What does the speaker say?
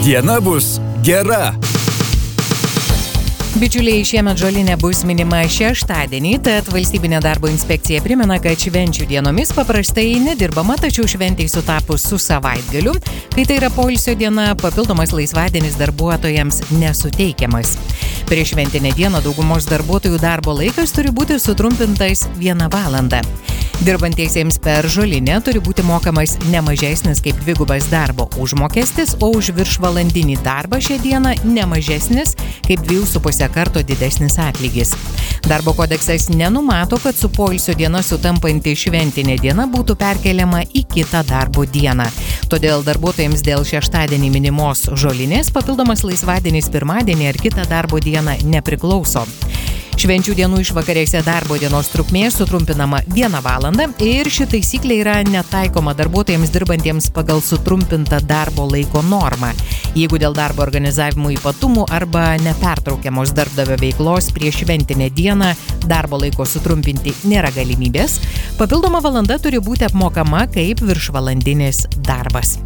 Diena bus gera. Bičiuliai, šiemet žolinė bus minima šeštadienį, tad Valstybinė darbo inspekcija primena, kad švenčių dienomis paprastai nedirbama, tačiau šventei sutapus su savaitgaliu, kai tai yra poilsio diena, papildomas laisvadienis darbuotojams nesuteikiamas. Prieš šventinę dieną daugumos darbuotojų darbo laikas turi būti sutrumpintas 1 valandą. Dirbantiesiems per žolinę turi būti mokamas ne mažesnis kaip 2 darbo užmokestis, o už viršvalandinį darbą šią dieną ne mažesnis kaip 2,5 karto didesnis atlygis. Darbo kodeksas nenumato, kad su poilsio diena sutampanti šventinė diena būtų perkeliama į kitą darbo dieną. Todėl darbuotojams dėl šeštadienį minimos žolinės papildomas laisvadienis pirmadienį ar kitą darbo dieną nepriklauso. Švenčių dienų išvakarėse darbo dienos trukmė sutrumpinama 1 valandą ir ši taisyklė yra netaikoma darbuotojams dirbantiems pagal sutrumpintą darbo laiko normą. Jeigu dėl darbo organizavimo ypatumų arba nepertraukiamos darbdavio veiklos prieš šventinę dieną darbo laiko sutrumpinti nėra galimybės, papildoma valanda turi būti apmokama kaip viršvalandinis darbas.